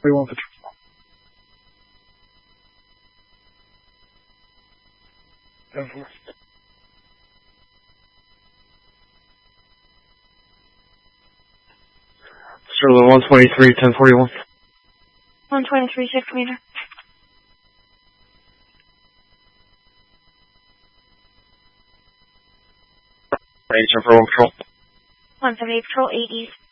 41 Patrol. Sterling 123, 1041. 123, 6 meter. Range for 1 Patrol. 178 Patrol, 8 East.